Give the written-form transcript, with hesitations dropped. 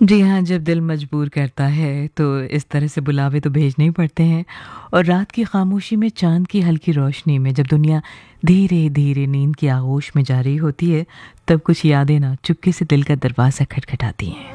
जी हाँ, जब दिल मजबूर करता है तो इस तरह से बुलावे तो भेजने ही पड़ते हैं। और रात की खामोशी में चाँद की हल्की रोशनी में जब दुनिया धीरे-धीरे नींद की आगोश में जा रही होती है, तब कुछ यादें ना चुपके से दिल का दरवाज़ा खटखटाती हैं।